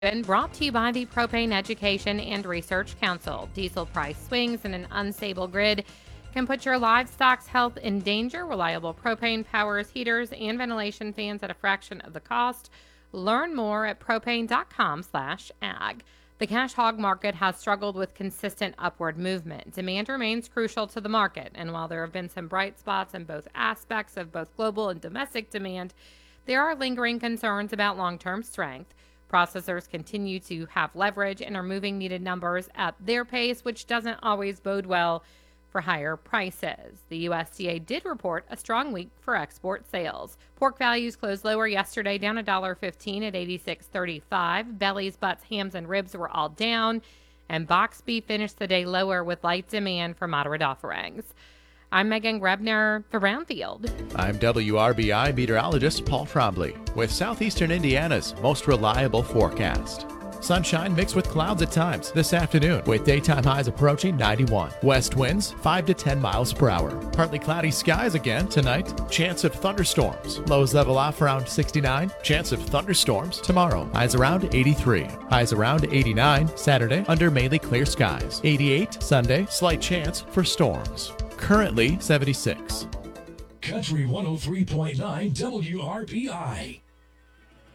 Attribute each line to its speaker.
Speaker 1: And brought to you by the Propane Education and Research Council. Diesel price swings in an unstable grid can put your livestock's health in danger. Reliable propane powers heaters and ventilation fans at a fraction of the cost. Learn more at propane.com/ag. The cash hog market has struggled with consistent upward movement. Demand remains crucial to the market, and while there have been some bright spots in both aspects of both global and domestic demand, there are lingering concerns about long-term strength. Processors continue to have leverage and are moving needed numbers at their pace, which doesn't always bode well for higher prices. The USDA did report a strong week for export sales. Pork values closed lower yesterday, down $1.15 at $86.35. Bellies, butts, hams, and ribs were all down, and boxed beef finished the day lower with light demand for moderate offerings. I'm Megan Grebner for Brownfield.
Speaker 2: I'm WRBI meteorologist Paul Trombley with Southeastern Indiana's most reliable forecast. Sunshine mixed with clouds at times this afternoon with daytime highs approaching 91. West winds 5 to 10 miles per hour. Partly cloudy skies again tonight. Chance of thunderstorms. Lows level off around 69. Chance of thunderstorms tomorrow. Highs around 83. Highs around 89 Saturday under mainly clear skies. 88 Sunday. Slight chance for storms. Currently 76.
Speaker 3: Country 103.9 WRBI.